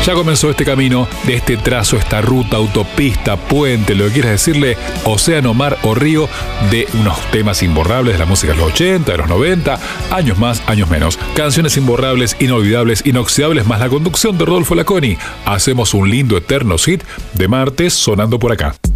Ya comenzó este camino, de este trazo, esta ruta, autopista, puente, lo que quieras decirle, océano, mar o río, de unos temas imborrables de la música de los 80, de los 90, años más, años menos. Canciones imborrables, inolvidables, inoxidables, más la conducción de Rodolfo Laconi. Hacemos un lindo eterno hit de martes sonando por acá.